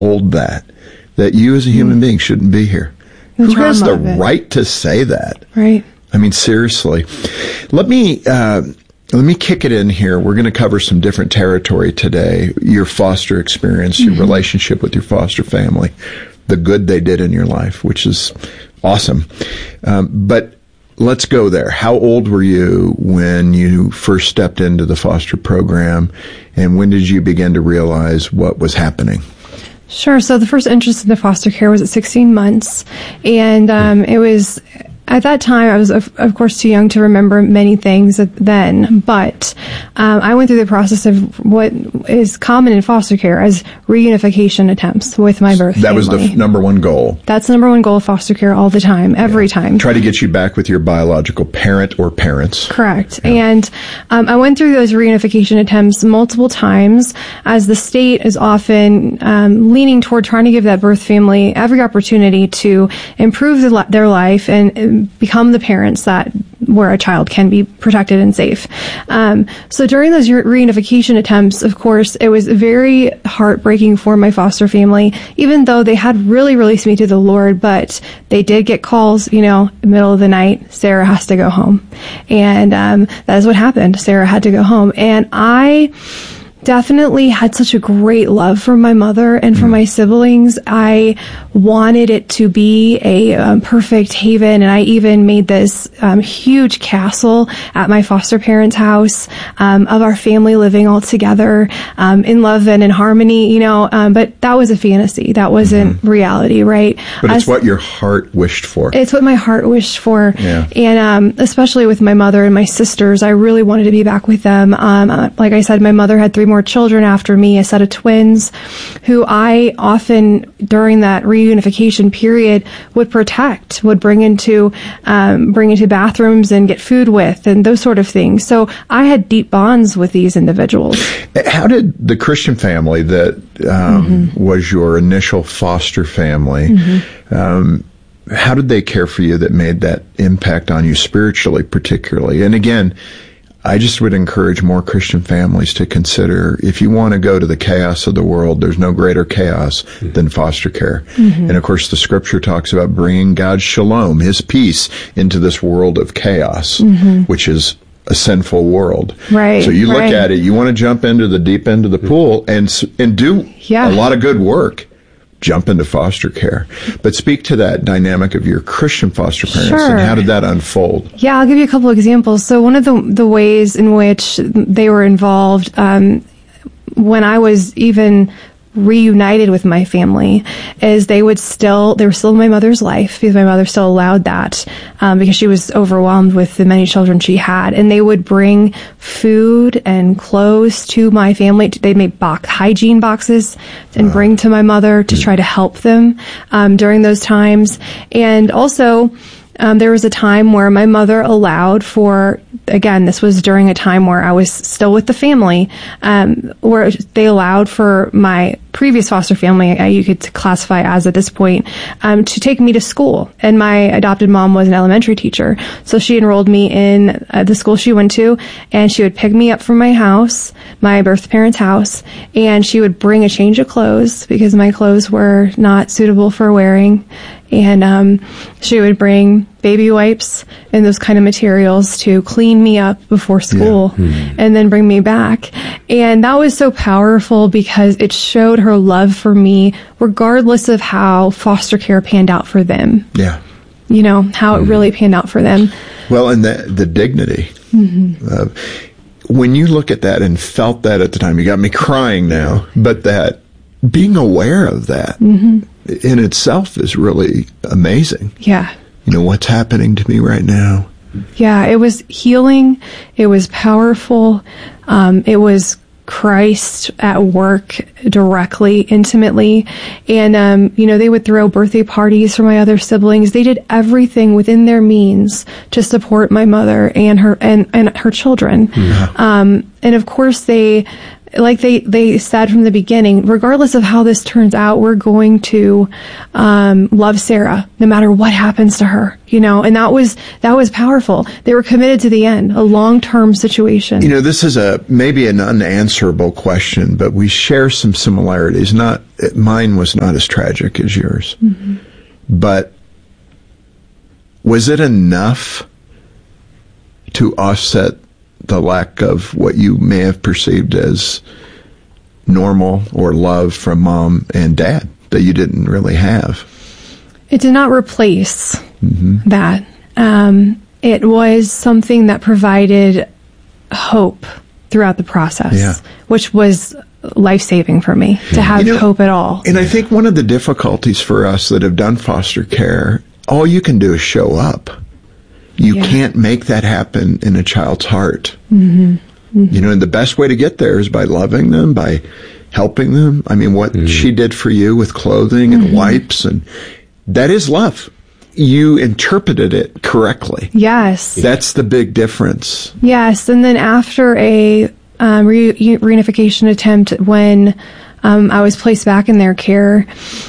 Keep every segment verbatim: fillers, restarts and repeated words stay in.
hold that, that you as a human mm. being shouldn't be here. The Who has the it. right to say that? Right. I mean, seriously. Let me, uh, let me kick it in here. We're going to cover some different territory today. Your foster experience, your mm-hmm. relationship with your foster family, the good they did in your life, which is awesome. Um, but let's go there. How old were you when you first stepped into the foster program, and when did you begin to realize what was happening? Sure. So the first interest in the foster care was at sixteen months, and um, it was... At that time, I was, of, of course, too young to remember many things then, but um, I went through the process of what is common in foster care as reunification attempts with my birth That family. was the f- number one goal. That's the number one goal of foster care all the time, every yeah. time. Try to get you back with your biological parent or parents. Correct. Yeah. And um, I went through those reunification attempts multiple times, as the state is often um, leaning toward trying to give that birth family every opportunity to improve the, their life and, and become the parents that where a child can be protected and safe. Um, so during those re- reunification attempts, of course, it was very heartbreaking for my foster family, even though they had really released me to the Lord, but they did get calls, you know, middle of the night, Sarah has to go home. And um, that is what happened. Sarah had to go home. And I definitely had such a great love for my mother and for mm. my siblings. I wanted it to be a um, perfect haven, and I even made this um, huge castle at my foster parents' house um, of our family living all together um, in love and in harmony, you know, um, but that was a fantasy. That wasn't mm-hmm. reality, right? But it's As, what your heart wished for. It's what my heart wished for. Yeah. And um, especially with my mother and my sisters, I really wanted to be back with them. Um, like I said, my mother had three more children after me, a set of twins, who I often, during that reunification period, would protect, would bring into um, bring into bathrooms and get food with, and those sort of things. So I had deep bonds with these individuals. How did the Christian family that um, mm-hmm. was your initial foster family, mm-hmm. um, how did they care for you that made that impact on you spiritually, particularly? And again, I just would encourage more Christian families to consider, if you want to go to the chaos of the world, there's no greater chaos mm-hmm. than foster care. Mm-hmm. And of course, the scripture talks about bringing God's shalom, his peace, into this world of chaos, mm-hmm. which is a sinful world. Right. So you look right. at it, you want to jump into the deep end of the pool and and do yeah. a lot of good work. Jump into foster care. But speak to that dynamic of your Christian foster parents sure. and how did that unfold? Yeah, I'll give you a couple of examples. So one of the the ways in which they were involved um, when I was even reunited with my family is they would still, they were still in my mother's life because my mother still allowed that um, because she was overwhelmed with the many children she had. And they would bring food and clothes to my family. They made box, hygiene boxes and uh, bring to my mother to try to help them um, during those times. And also, Um, there was a time where my mother allowed for, again, this was during a time where I was still with the family, um, where they allowed for my previous foster family, uh, you could classify as at this point, um, to take me to school. And my adopted mom was an elementary teacher. So she enrolled me in uh, the school she went to, and she would pick me up from my house, my birth parents' house, and she would bring a change of clothes because my clothes were not suitable for wearing. And um, she would bring baby wipes and those kind of materials to clean me up before school yeah. mm-hmm. and then bring me back. And that was so powerful because it showed her love for me regardless of how foster care panned out for them. Yeah. You know, how mm-hmm. it really panned out for them. Well, and the, the dignity. Mm-hmm. Uh, when you look at that and felt that at the time, you got me crying now, but that being aware of that mm-hmm. in itself is really amazing. Yeah. You know, what's happening to me right now? Yeah, it was healing. It was powerful. Um, it was Christ at work directly, intimately. And, um, you know, they would throw birthday parties for my other siblings. They did everything within their means to support my mother and her, and, and her children. Yeah. Um, and of course they, like they, they said from the beginning, regardless of how this turns out, we're going to um, love Sarah no matter what happens to her, you know, and that was that was powerful. They were committed to the end, a long-term situation. You know, this is a maybe an unanswerable question, but we share some similarities. Not mine was not as tragic as yours, mm-hmm. but was it enough to offset the lack of what you may have perceived as normal or love from mom and dad that you didn't really have? It did not replace mm-hmm. that. Um, it was something that provided hope throughout the process, yeah. which was life-saving for me to have you know, hope at all. And I think one of the difficulties for us that have done foster care, all you can do is show up. You yeah. can't make that happen in a child's heart. Mm-hmm. Mm-hmm. You know, and the best way to get there is by loving them, by helping them. I mean, what mm-hmm. she did for you with clothing and mm-hmm. wipes, and that is love. You interpreted it correctly. Yes. That's the big difference. Yes. And then after a um, re- reunification attempt, when um, I was placed back in their care,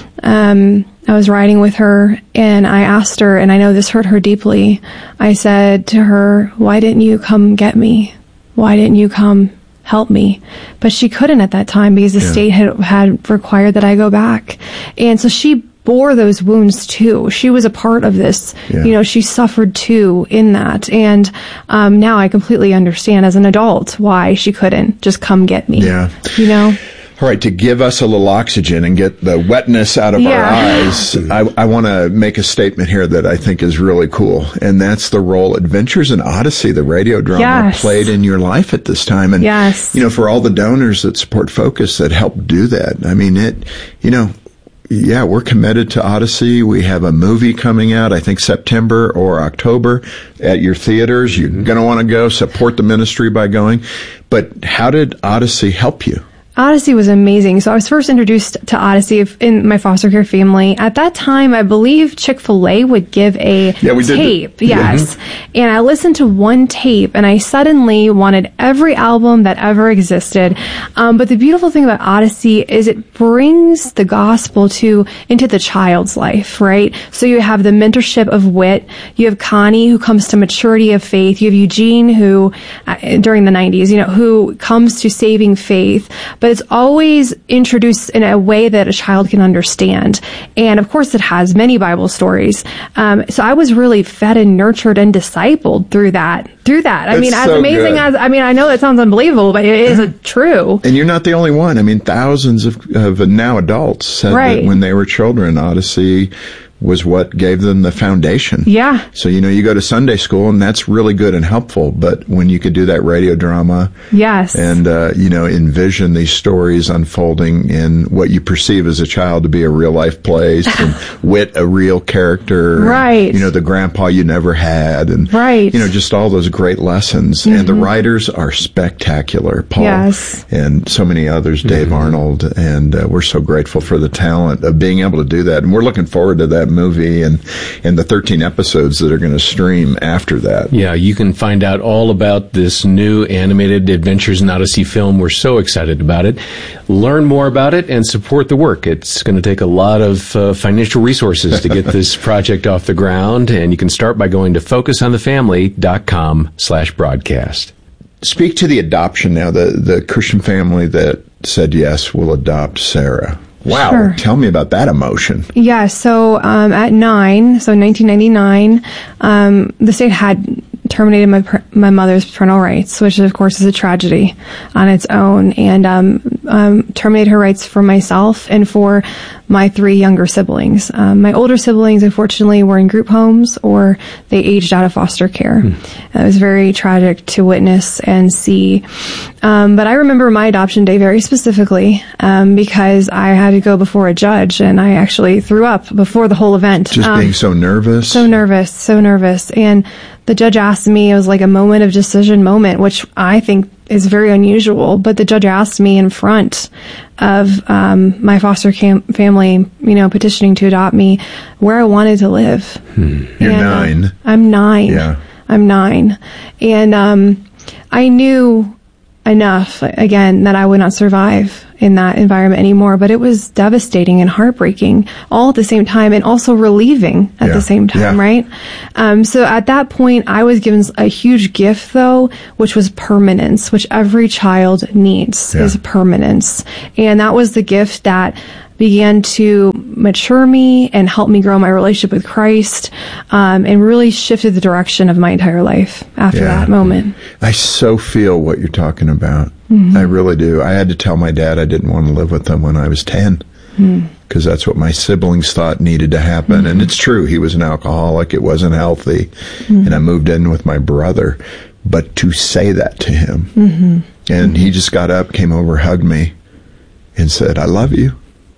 um, I was riding with her, and I asked her, and I know this hurt her deeply. I said to her, "Why didn't you come get me? Why didn't you come help me?" But she couldn't at that time because the yeah. state had, had required that I go back. And so she bore those wounds too. She was a part of this. Yeah. You know, she suffered too in that. And um, now I completely understand as an adult why she couldn't just come get me. Yeah. You know? All right, to give us a little oxygen and get the wetness out of yeah. our eyes, I, I want to make a statement here that I think is really cool, and that's the role Adventures in Odyssey, the radio drama, yes. played in your life at this time. And, yes. you know, for all the donors that support Focus that helped do that, I mean, it, you know, yeah, we're committed to Odyssey. We have a movie coming out, I think September or October at your theaters. You're mm-hmm. going to want to go support the ministry by going. But how did Odyssey help you? Odyssey was amazing. So I was first introduced to Odyssey in my foster care family. At that time, I believe Chick-fil-A would give a yeah, we tape. Did. Yes. Mm-hmm. And I listened to one tape, and I suddenly wanted every album that ever existed. Um, but the beautiful thing about Odyssey is it brings the gospel to into the child's life, right? So you have the mentorship of Whit. You have Connie, who comes to maturity of faith. You have Eugene, who, uh, during the nineties, you know, who comes to saving faith. But it's always introduced in a way that a child can understand. And of course, it has many Bible stories. Um, so I was really fed and nurtured and discipled through that. Through that. That's I mean, as so amazing good. as, I mean, I know that sounds unbelievable, but it is a true. And you're not the only one. I mean, thousands of, of now adults said right. that when they were children, Odyssey was what gave them the foundation. Yeah. So, you know, you go to Sunday school, and that's really good and helpful, but when you could do that radio drama yes. and, uh, you know, envision these stories unfolding in what you perceive as a child to be a real-life place, and Whit, a real character. Right. And, you know, the grandpa you never had, and, right. you know, just all those great lessons. Mm-hmm. And the writers are spectacular, Paul. Yes. And so many others, Dave mm-hmm. Arnold, and uh, we're so grateful for the talent of being able to do that. And we're looking forward to that movie and and the thirteen episodes that are going to stream after that. Yeah, you can find out all about this new animated Adventures in Odyssey film. We're so excited about it. Learn more about it and support the work. It's going to take a lot of uh, financial resources to get this project off the ground, and you can start by going to focus on the family dot com slash broadcast. Speak to the adoption now, the, the Christian family that said yes will adopt Sarah. Wow. Sure. Tell me about that emotion. Yeah. So, um, at nine, so nineteen ninety-nine, um, the state had terminated my my mother's parental rights, which of course is a tragedy on its own, and um, um, terminated her rights for myself and for my three younger siblings. Um, my older siblings, unfortunately, were in group homes or they aged out of foster care. Hmm. It was very tragic to witness and see. Um, but I remember my adoption day very specifically um, because I had to go before a judge, and I actually threw up before the whole event. Just um, being so nervous? So nervous, so nervous. And the judge asked me, it was like a moment of decision moment, which I think is very unusual, but the judge asked me in front of um, my foster cam- family, you know, petitioning to adopt me, where I wanted to live. Hmm. You're and, nine. Uh, I'm nine. Yeah. I'm nine. And um, I knew enough, again, that I would not survive in that environment anymore. But it was devastating and heartbreaking all at the same time, and also relieving at Yeah. the same time, Yeah. right? Um, so at that point, I was given a huge gift, though, which was permanence, which every child needs, Yeah. is permanence. And that was the gift that began to mature me and help me grow my relationship with Christ, um, and really shifted the direction of my entire lilife after Yeah. that moment. I so feel what you're talking about. Mm-hmm. I really do. I had to tell my dad I didn't want to live with him when I was ten, because that's what my siblings thought needed to happen. Mm-hmm. And it's true. He was an alcoholic. It wasn't healthy. Mm-hmm. And I moved in with my brother. But to say that to him, Mm-hmm. and he just got up, came over, hugged me, and said, I love you.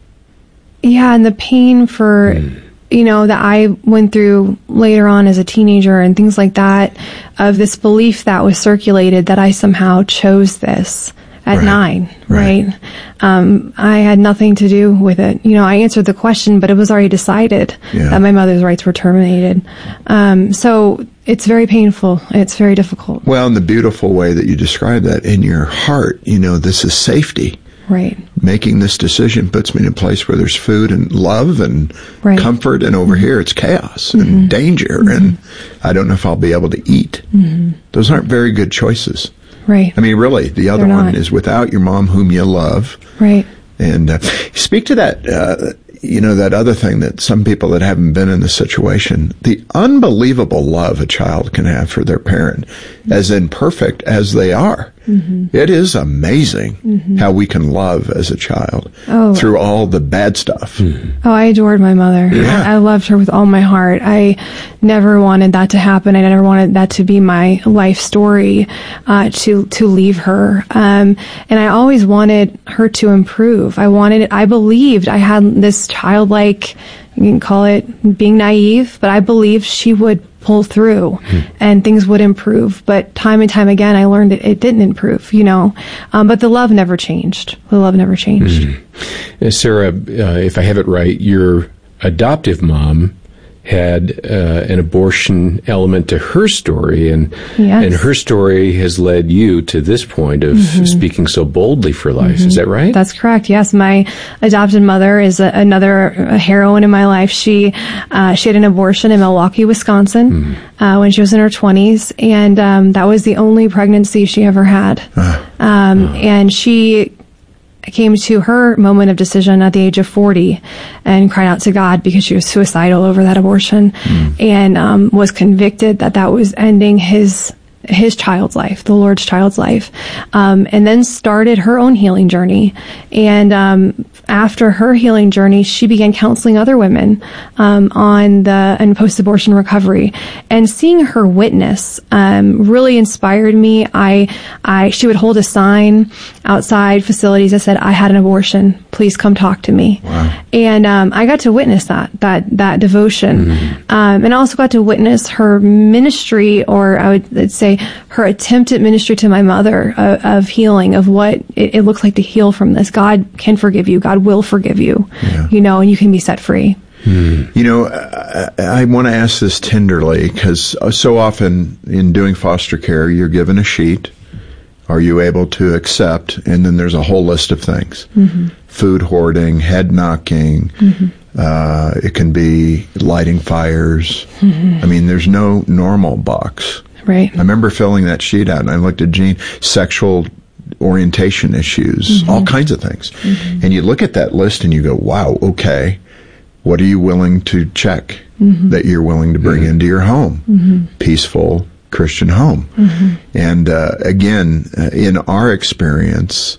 Yeah, and the pain for, you know, that I went through later on as a teenager and things like that, of this belief that was circulated that I somehow chose this at Right. nine, Right. right? Um, I had nothing to do with it. You know, I answered the question, but it was already decided Yeah. that my mother's rights were terminated. Um, so it's very painful. It's very difficult. Well, in the beautiful way that you describe that, in your heart, you know, this is safety. Right. Making this decision puts me in a place where there's food and love and Right. comfort, and over here it's chaos and danger, and I don't know if I'll be able to eat. Those aren't very good choices. Right. I mean, really, the other They're one not. is without your mom, whom you love. Right. And uh, speak to that, uh, you know, that other thing that some people that haven't been in this situation, the unbelievable love a child can have for their parent, as imperfect as they are. Mm-hmm. It is amazing mm-hmm. how we can love as a child Oh. through all the bad stuff. Mm-hmm. Oh, I adored my mother. Yeah. I, I loved her with all my heart. I never wanted that to happen. I never wanted that to be my life story, uh, to, to leave her. Um, and I always wanted her to improve. I wanted, I believed I had this childlike, you can call it being naive, but I believed she would pull through mm-hmm. and things would improve. But time and time again, I learned it, it didn't improve, you know. Um, but the love never changed. The love never changed. Mm-hmm. Uh, Sarah, uh, if I have it right, your adoptive mom had uh, an abortion element to her story, and Yes. and her story has led you to this point of Mm-hmm. speaking so boldly for life. Is that right? That's correct. Yes, my adopted mother is a, another a heroine in my life. She uh, she had an abortion in Milwaukee, Wisconsin, mm-hmm. uh, when she was in her twenties, and um, that was the only pregnancy she ever had. Uh, Um, uh. And she came to her moment of decision at the age of forty and cried out to God because she was suicidal over that abortion, mm. and um, was convicted that that was ending his his child's life, the Lord's child's life, um, and then started her own healing journey. And um, after her healing journey, she began counseling other women um, on the and post-abortion recovery. And seeing her witness um, really inspired me. I, I, she would hold a sign outside facilities that said, "I had an abortion. Please come talk to me." Wow. And um, I got to witness that that that devotion, mm-hmm. um, and I also got to witness her ministry, or I would I'd say her attempt at ministry to my mother of, of healing, of what it, it looks like to heal from this. God can forgive you. God will forgive you. Yeah. You know, and you can be set free. Hmm. You know, I, I want to ask this tenderly, because so often in doing foster care, you're given a sheet. Are you able to accept? And then there's a whole list of things. Mm-hmm. Food hoarding, head knocking. Mm-hmm. Uh, it can be lighting fires. Mm-hmm. I mean, there's no normal box. Right. I remember filling that sheet out, and I looked at Jean, sexual orientation issues, mm-hmm. all kinds of things. Mm-hmm. And you look at that list and you go, wow, okay, what are you willing to check mm-hmm. that you're willing to bring mm-hmm. into your home? Mm-hmm. Peaceful Christian home. Mm-hmm. And uh, again, uh, in our experience,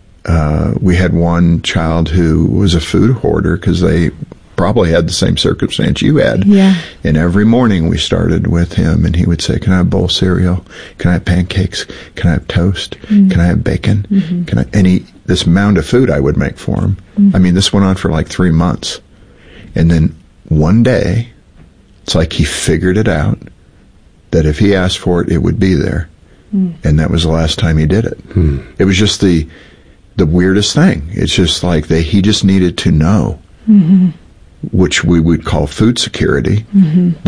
uh, we had one child who was a food hoarder because they probably had the same circumstance you had. Yeah. And every morning we started with him, and he would say, "Can I have a bowl of cereal? Can I have pancakes? Can I have toast? Mm-hmm. Can I have bacon? Mm-hmm. Can I?" And he, this mound of food I would make for him. Mm-hmm. I mean, this went on for like three months. And then one day, it's like he figured it out that if he asked for it, it would be there. Mm. And that was the last time he did it. Mm. It was just the the weirdest thing. It's just like they, he just needed to know. Mm-hmm. Which we would call food security, mm-hmm. that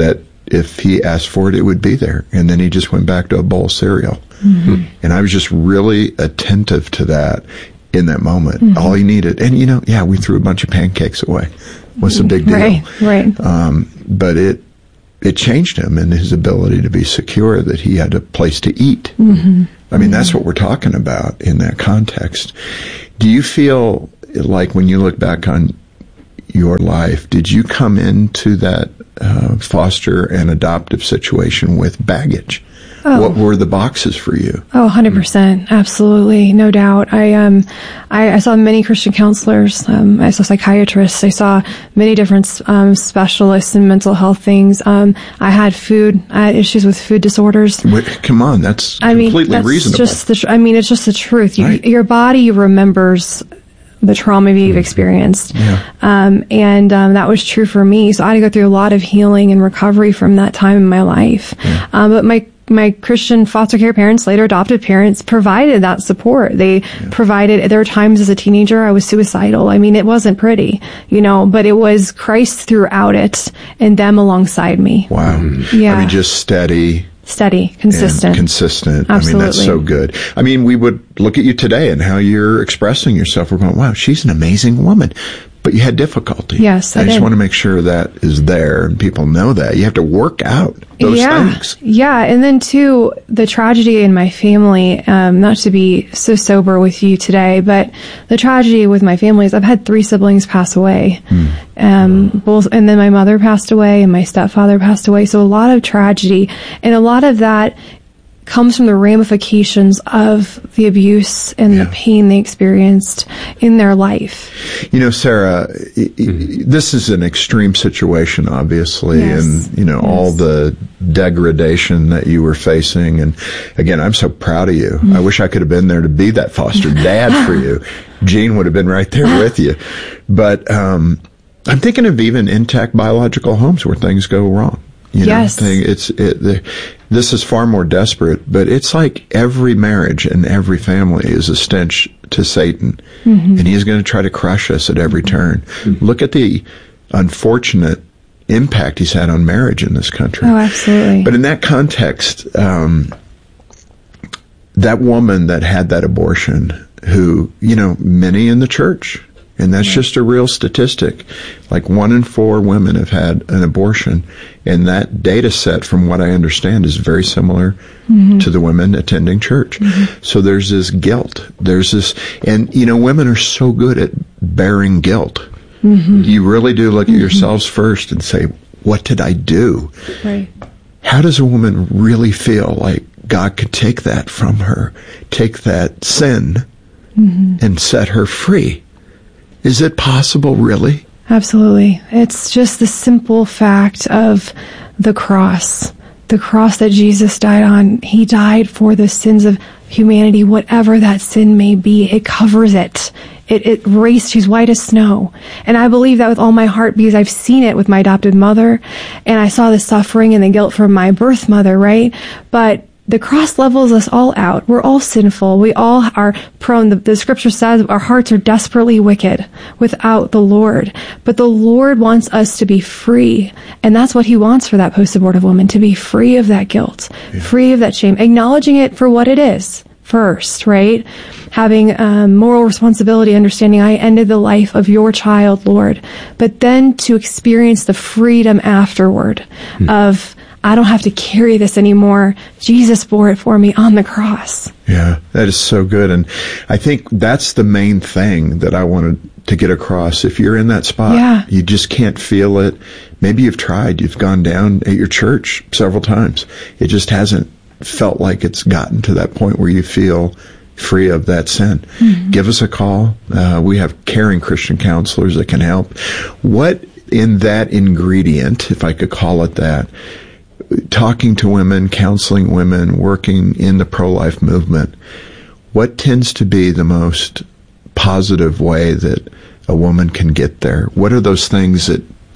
if he asked for it, it would be there. And then he just went back to a bowl of cereal. Mm-hmm. And I was just really attentive to that in that moment. Mm-hmm. All he needed. And, you know, yeah, we threw a bunch of pancakes away. What's the big deal? Right, right. Um, but it it changed him in his ability to be secure that he had a place to eat. Mm-hmm. I mean, mm-hmm. that's what we're talking about in that context. Do you feel like when you look back on your life, did you come into that uh, foster and adoptive situation with baggage? Oh. What were the boxes for you? Oh, one hundred percent. Absolutely. No doubt. I, um, I, I saw many Christian counselors. Um, I saw psychiatrists. I saw many different, um, specialists in mental health things. Um, I had food, I had issues with food disorders. Wait, come on. That's I completely mean, that's reasonable. Just the, I mean, it's just the truth. You, right. Your body remembers the trauma you've experienced. Yeah. Um, and um, that was true for me. So I had to go through a lot of healing and recovery from that time in my life. Yeah. Um, but my my Christian foster care parents, later adopted parents, provided that support. They yeah. provided, there were times as a teenager I was suicidal. I mean, it wasn't pretty, you know, but it was Christ throughout it and them alongside me. Wow. Yeah. I mean, just steady. Steady, consistent. And consistent. Absolutely. I mean, that's so good. I mean, we would look at you today and how you're expressing yourself. We're going, wow, she's an amazing woman. But you had difficulty. Yes, I, I just did. want to make sure that is there and people know that. You have to work out those yeah. things. Yeah, and then too, the tragedy in my family, um, not to be so sober with you today, but the tragedy with my family is I've had three siblings pass away. Hmm. Um, both, and then my mother passed away and my stepfather passed away. So a lot of tragedy, and a lot of that comes from the ramifications of the abuse and yeah. the pain they experienced in their life. You know, Sarah, mm-hmm. this is an extreme situation, obviously, yes. and, you know, yes. all the degradation that you were facing. And again, I'm so proud of you. Mm-hmm. I wish I could have been there to be that foster dad for you. Gene would have been right there with you. But um, I'm thinking of even intact biological homes where things go wrong. You yes. know, thing, it's it, the, this is far more desperate, but it's like every marriage and every family is a stench to Satan, mm-hmm. and he's going to try to crush us at every turn. Mm-hmm. Look at the unfortunate impact he's had on marriage in this country. Oh, absolutely. But in that context, um, that woman that had that abortion, who, you know, many in the church, and that's yeah. just a real statistic. Like one in four women have had an abortion. And that data set, from what I understand, is very similar mm-hmm. to the women attending church. Mm-hmm. So there's this guilt. There's this, and you know, women are so good at bearing guilt. Mm-hmm. You really do look at mm-hmm. yourselves first and say, what did I do? Right. How does a woman really feel like God could take that from her, take that sin mm-hmm. and set her free? Is it possible, really? Absolutely. It's just the simple fact of the cross. The cross that Jesus died on. He died for the sins of humanity, whatever that sin may be. It covers it. It, it erased, she's white as snow. And I believe that with all my heart because I've seen it with my adopted mother, and I saw the suffering and the guilt from my birth mother, right? But the cross levels us all out. We're all sinful. We all are prone. The, the scripture says our hearts are desperately wicked without the Lord. But the Lord wants us to be free. And that's what he wants for that post-abortive woman, to be free of that guilt, yeah. free of that shame, acknowledging it for what it is first, right? Having um, moral responsibility, understanding I ended the life of your child, Lord. But then to experience the freedom afterward hmm. of, I don't have to carry this anymore. Jesus bore it for me on the cross. Yeah, that is so good. And I think that's the main thing that I wanted to get across. If you're in that spot, yeah. you just can't feel it. Maybe you've tried. You've gone down at your church several times. It just hasn't felt like it's gotten to that point where you feel free of that sin. Mm-hmm. Give us a call. Uh, we have caring Christian counselors that can help. What in that ingredient, if I could call it that, talking to women, counseling women, working in the pro-life movement, what tends to be the most positive way that a woman can get there? What are those things that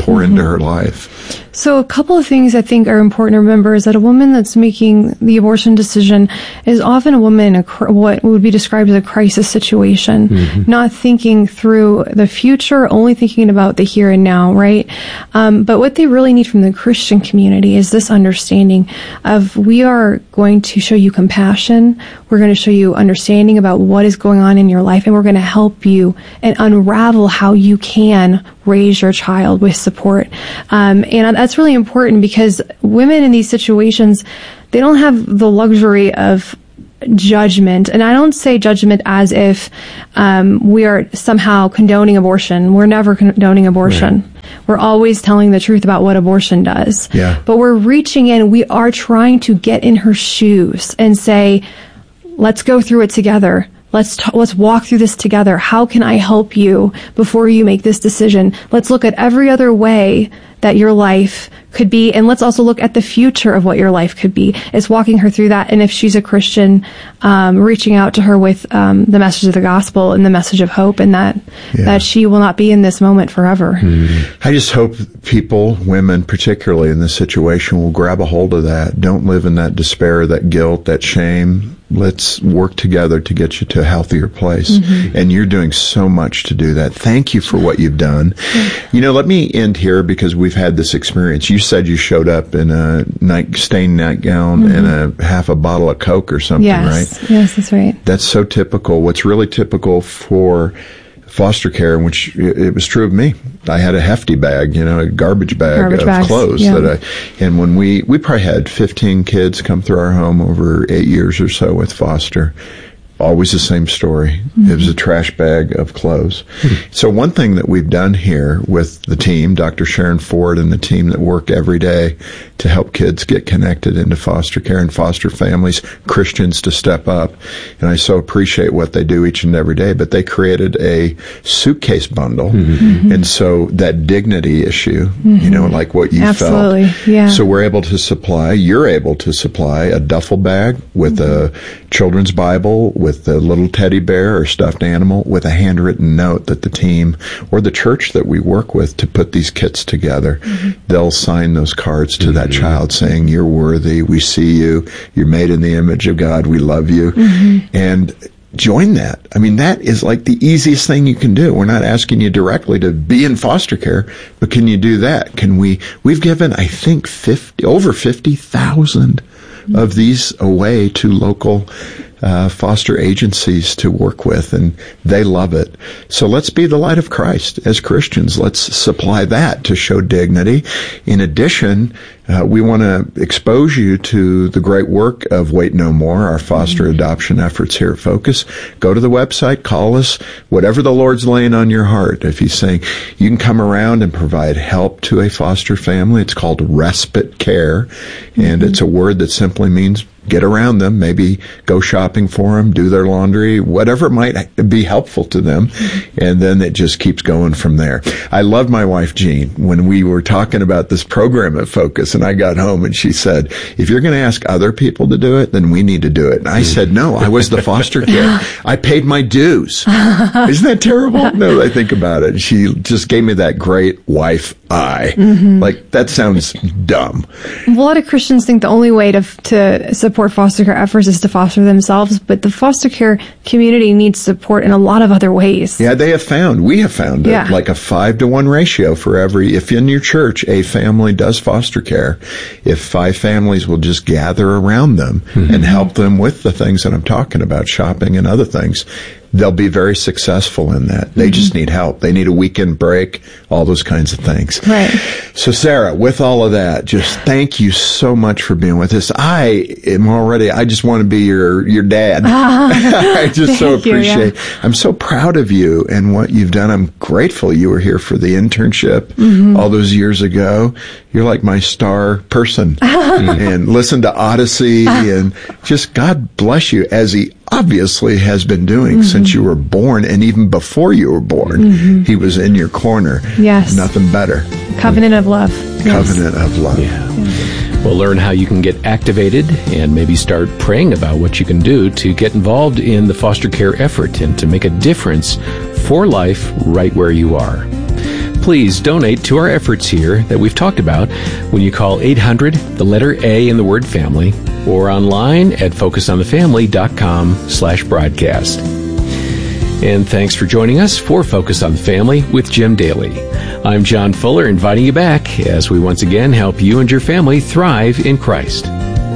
pour Mm-hmm. into her life. So a couple of things I think are important to remember is that a woman that's making the abortion decision is often a woman in a, cr- what would be described as a crisis situation, mm-hmm. not thinking through the future, only thinking about the here and now, right? Um, but what they really need from the Christian community is this understanding of we are going to show you compassion, we're going to show you understanding about what is going on in your life, and we're going to help you and unravel how you can raise your child with support. Um, and that's really important because women in these situations, they don't have the luxury of judgment. And I don't say judgment as if um, we are somehow condoning abortion. We're never condoning abortion. Right. We're always telling the truth about what abortion does. Yeah. But we're reaching in. We are trying to get in her shoes and say, let's go through it together. Let's t- let's walk through this together. How can I help you before you make this decision? Let's look at every other way that your life could be, and let's also look at the future of what your life could be. It's walking her through that, and if she's a Christian, um, reaching out to her with um, the message of the gospel and the message of hope, and that yeah. that she will not be in this moment forever. Mm-hmm. I just hope people, women particularly in this situation, will grab a hold of that. Don't live in that despair, that guilt, that shame. Let's work together to get you to a healthier place. Mm-hmm. And you're doing so much to do that. Thank you for what you've done. You know, let me end here because we've had this experience. You said you showed up in a night, stained nightgown mm-hmm. and a half a bottle of Coke or something, yes. right? Yes, that's right. That's so typical. What's really typical for foster care, which it was true of me. I had a hefty bag, you know, a garbage bag garbage of bags, clothes yeah. that I, and when we, we probably had fifteen kids come through our home over eight years or so with foster. Always the same story. Mm-hmm. It was a trash bag of clothes. Mm-hmm. So one thing that we've done here with the team, Doctor Sharon Ford and the team that work every day to help kids get connected into foster care and foster families, Christians to step up. And I so appreciate what they do each and every day, but they created a suitcase bundle. Mm-hmm. And so that dignity issue, mm-hmm. you know, like what you Absolutely. felt. Yeah. So we're able to supply, you're able to supply a duffel bag with mm-hmm. a children's Bible, with the little teddy bear or stuffed animal, with a handwritten note that the team or the church that we work with to put these kits together, mm-hmm. they'll sign those cards to mm-hmm. that child saying, you're worthy, we see you, you're made in the image of God, we love you. Mm-hmm. And join that. I mean, that is like the easiest thing you can do. We're not asking you directly to be in foster care, but can you do that? Can we, we've given, I think, fifty, over fifty thousand mm-hmm. of these away to local Uh, foster agencies to work with, and they love it. So let's be the light of Christ as Christians. Let's supply that to show dignity. In addition, uh, we want to expose you to the great work of Wait No More, our foster mm-hmm. adoption efforts here at Focus. Go to the website, call us, whatever the Lord's laying on your heart. If He's saying you can come around and provide help to a foster family, it's called respite care, and mm-hmm. it's a word that simply means get around them, maybe go shopping for them, do their laundry, whatever might be helpful to them. Mm-hmm. And then it just keeps going from there. I love my wife, Jean, when we were talking about this program at Focus, and I got home and she said, if you're going to ask other people to do it, then we need to do it. And I mm-hmm. said, no, I was the foster care. I paid my dues. Isn't that terrible? No, I think about it. She just gave me that great wife eye. Mm-hmm. Like, that sounds dumb. A lot of Christians think the only way to, to support foster care efforts is to foster themselves, but the foster care community needs support in a lot of other ways. Yeah, they have found, we have found it, yeah. like a five to one ratio for every, if in your church a family does foster care, if five families will just gather around them mm-hmm. and help them with the things that I'm talking about, shopping and other things, they'll be very successful in that. They mm-hmm. just need help. They need a weekend break, all those kinds of things. Right. So, Sarah, with all of that, just thank you so much for being with us. I am already, I just want to be your, your dad. I just so appreciate, you, yeah. I'm so proud of you and what you've done. I'm grateful you were here for the internship mm-hmm. all those years ago. You're like my star person. And listen to Odyssey and just God bless you, as He obviously has been doing mm-hmm. since you were born, and even before you were born, mm-hmm. He was in your corner. Yes. Nothing better. Covenant of love. Covenant yes. of love. Yeah. yeah. We'll learn how you can get activated and maybe start praying about what you can do to get involved in the foster care effort and to make a difference for life right where you are. please donate to our efforts here that we've talked about when you call eight hundred, the letter A in the word family, or online at focusonthefamily.com slash broadcast. And thanks for joining us for Focus on the Family with Jim Daly. I'm John Fuller, inviting you back as we once again help you and your family thrive in Christ.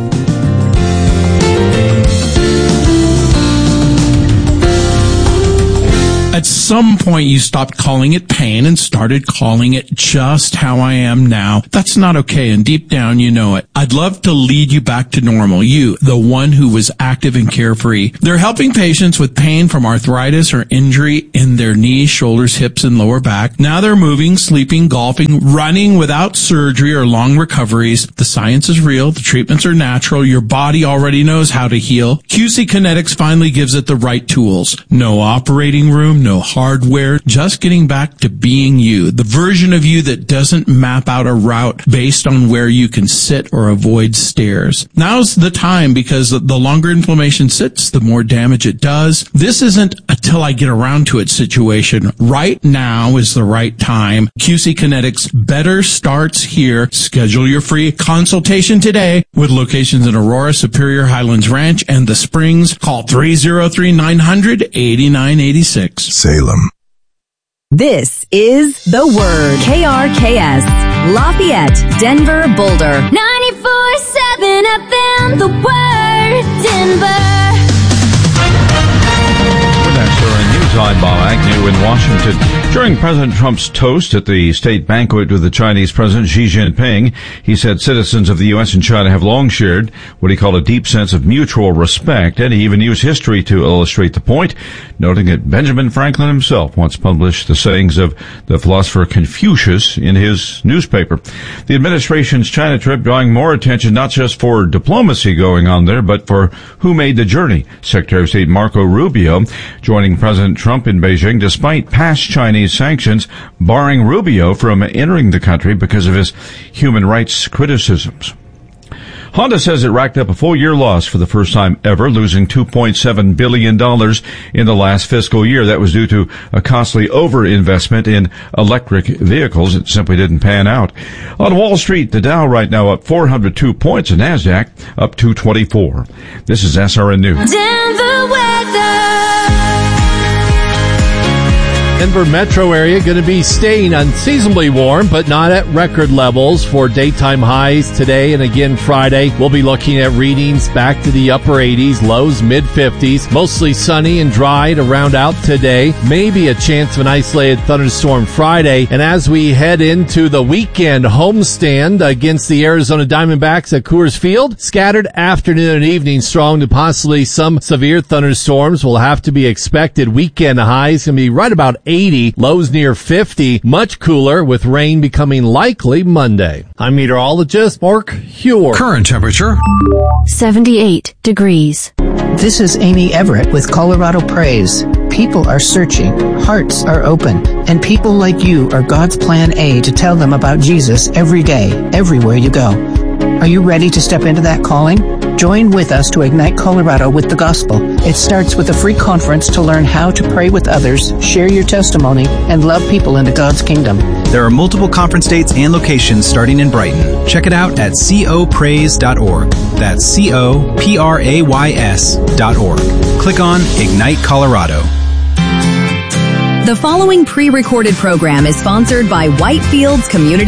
At some point, you stopped calling it pain and started calling it just how I am now. That's not okay, and deep down, you know it. I'd love to lead you back to normal. You, the one who was active and carefree. They're helping patients with pain from arthritis or injury in their knees, shoulders, hips, and lower back. Now they're moving, sleeping, golfing, running without surgery or long recoveries. The science is real. The treatments are natural. Your body already knows how to heal. Q C Kinetics finally gives it the right tools. No operating room, no hardware, just getting back to being you, the version of you that doesn't map out a route based on where you can sit or avoid stairs. Now's the time, because the longer inflammation sits, the more damage it does. This isn't a till I get around to it situation. Right now is the right time. Q C Kinetics better starts here. Schedule your free consultation today with locations in Aurora, Superior, Highlands Ranch, and the Springs. Call three oh three, nine hundred, eighty-nine eighty-six. Salem. This is The Word. K R K S, Lafayette, Denver, Boulder. ninety-four seven F M, The Word, Denver. That's during News. I'm Bob Agnew in Washington. During President Trump's toast at the state banquet with the Chinese President Xi Jinping, he said citizens of the U S and China have long shared what he called a deep sense of mutual respect, and he even used history to illustrate the point, noting that Benjamin Franklin himself once published the sayings of the philosopher Confucius in his newspaper. The administration's China trip drawing more attention not just for diplomacy going on there, but for who made the journey. Secretary of State Marco Rubio joining President Trump in Beijing despite past Chinese sanctions barring Rubio from entering the country because of his human rights criticisms. Honda says it racked up a full-year loss for the first time ever, losing two point seven billion dollars in the last fiscal year. That was due to a costly overinvestment in electric vehicles. It simply didn't pan out. On Wall Street, the Dow right now up four hundred two points, and NASDAQ up two twenty-four. This is S R N News. Denver weather. Denver metro area going to be staying unseasonably warm, but not at record levels for daytime highs today and again Friday. We'll be looking at readings back to the upper eighties, lows mid-fifties. Mostly sunny and dry to round out today. Maybe a chance of an isolated thunderstorm Friday. And as we head into the weekend homestand against the Arizona Diamondbacks at Coors Field, scattered afternoon and evening strong to possibly some severe thunderstorms will have to be expected. Weekend highs going to be right about eighty, lows near fifty, much cooler with rain becoming likely Monday. I'm meteorologist Mark Huer. Current temperature seventy-eight degrees. This is Amy Everett with Colorado Praise. People are searching, hearts are open, and people like you are God's plan A to tell them about Jesus every day, everywhere you go. Are you ready to step into that calling? Join with us to ignite Colorado with the gospel. It starts with a free conference to learn how to pray with others, share your testimony, and love people into God's kingdom. There are multiple conference dates and locations starting in Brighton. Check it out at co praise dot org. That's C O P R A Y S dot org. Click on Ignite Colorado. The following pre-recorded program is sponsored by Whitefields Community